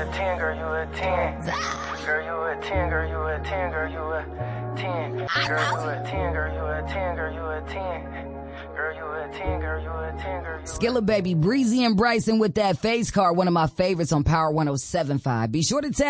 a 10, girl, you a 10. Girl, you a 10, girl, you a 10, girl, you a 10. Girl, you a 10, girl, you a 10, girl, you a 10. Girl, you a 10, girl, you a 10, girl, you a 10. Skilla Baby, Breezy and Bryson with that face card, one of my favorites on Power 107.5. Be sure to tap